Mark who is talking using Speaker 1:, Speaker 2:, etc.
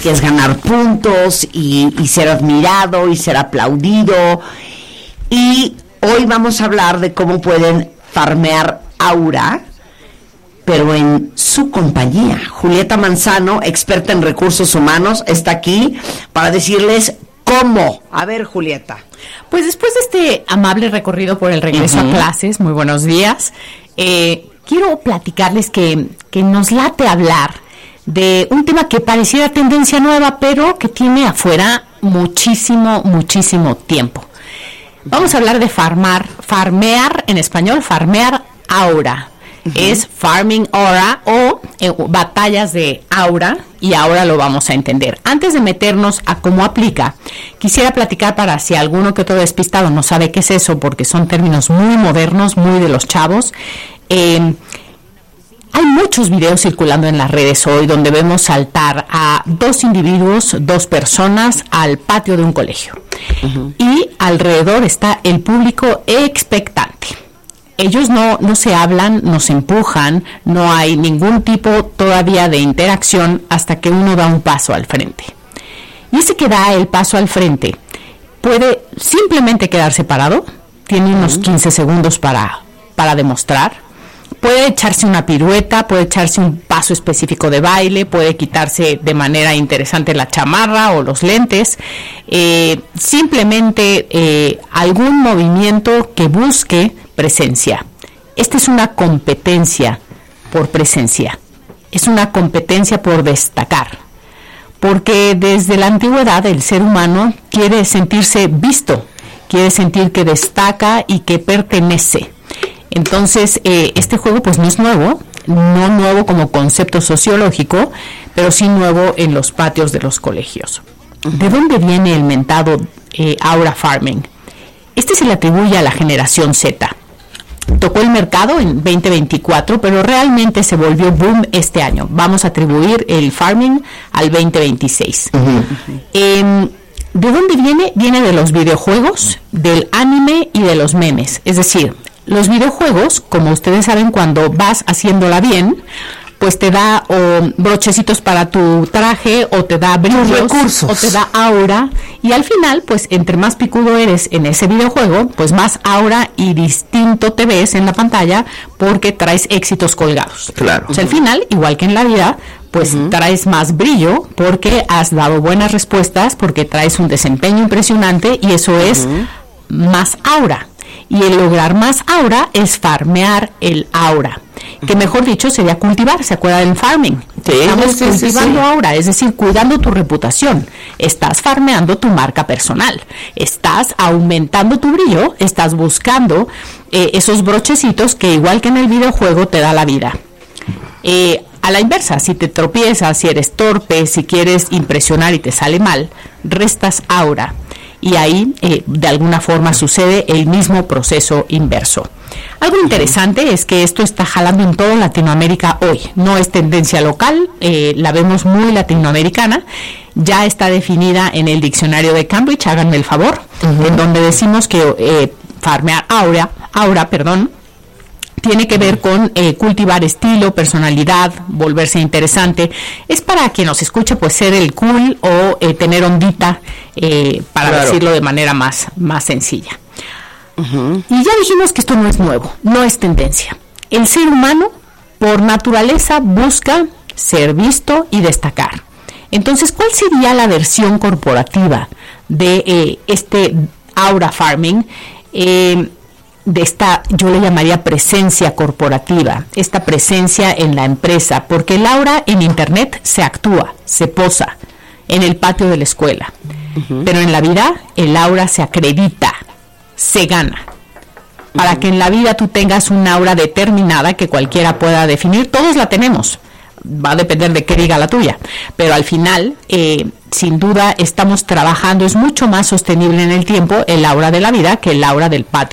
Speaker 1: que es ganar puntos y ser admirado y ser aplaudido. Y hoy vamos a hablar de cómo pueden farmear aura, pero en su compañía. Julieta Manzano, experta en recursos humanos, está aquí para decirles cómo. A ver, Julieta.
Speaker 2: Pues después de este amable recorrido por el regreso a clases, muy buenos días, quiero platicarles que nos late hablar de un tema que pareciera tendencia nueva, pero que tiene afuera muchísimo tiempo. Vamos a hablar de farmear en español, farmear aura. Es farming aura o batallas de aura, y ahora lo vamos a entender. Antes de meternos a cómo aplica, quisiera platicar para si alguno que otro despistado no sabe qué es eso, porque son términos muy modernos, muy de los chavos. Hay muchos videos circulando en las redes hoy donde vemos saltar a dos individuos, dos personas al patio de un colegio. Y alrededor está el público expectante. Ellos no se hablan, no se empujan, no hay ningún tipo todavía de interacción hasta que uno da un paso al frente. Y ese que da el paso al frente puede simplemente quedarse parado, tiene unos 15 segundos para demostrar. Puede echarse una pirueta, puede echarse un paso específico de baile, puede quitarse de manera interesante la chamarra o los lentes, simplemente algún movimiento que busque presencia. Esta es una competencia por presencia, es una competencia por destacar, porque desde la antigüedad el ser humano quiere sentirse visto, quiere sentir que destaca y que pertenece. Entonces, este juego pues no es nuevo, no nuevo como concepto sociológico, pero sí nuevo en los patios de los colegios. ¿De dónde viene el mentado aura farming? Este se le atribuye a la generación Z. Tocó el mercado en 2024, pero realmente se volvió boom este año. Vamos a atribuir el farming al 2026. ¿De dónde viene? Viene de los videojuegos, del anime y de los memes. Es decir, los videojuegos, como ustedes saben, cuando vas haciéndola bien, pues te da brochecitos para tu traje, o te da brillos, o te da aura, y al final, pues entre más picudo eres en ese videojuego, pues más aura y distinto te ves en la pantalla porque traes éxitos colgados.
Speaker 1: Claro.
Speaker 2: O sea, al final, igual que en la vida, pues traes más brillo porque has dado buenas respuestas, porque traes un desempeño impresionante, y eso es más aura. Y el lograr más aura es farmear el aura, que mejor dicho sería cultivar. ¿Se acuerda del farming? Estamos cultivando aura, es decir, cuidando tu reputación. Estás farmeando tu marca personal, estás aumentando tu brillo, estás buscando esos brochecitos que, igual que en el videojuego, te da la vida. A la inversa, si te tropiezas, si eres torpe, si quieres impresionar y te sale mal, restas aura. Y ahí, de alguna forma, sucede el mismo proceso inverso. Algo interesante es que esto está jalando en toda Latinoamérica hoy. No es tendencia local, la vemos muy latinoamericana. Ya está definida en el diccionario de Cambridge, háganme el favor, en donde decimos que farmear aura, tiene que ver con cultivar estilo, personalidad, volverse interesante. Es para quien nos escuche, pues ser el cool o tener ondita, para decirlo de manera más sencilla. Y ya dijimos que esto no es nuevo, no es tendencia. El ser humano, por naturaleza, busca ser visto y destacar. Entonces, ¿cuál sería la versión corporativa de este aura farming? De esta, yo le llamaría presencia corporativa, esta presencia en la empresa, porque el aura en internet se actúa, se posa en el patio de la escuela, pero en la vida el aura se acredita, se gana. Para que en la vida tú tengas un aura determinada que cualquiera pueda definir, todos la tenemos, va a depender de qué diga la tuya, pero al final, sin duda estamos trabajando, es mucho más sostenible en el tiempo el aura de la vida que el aura del patio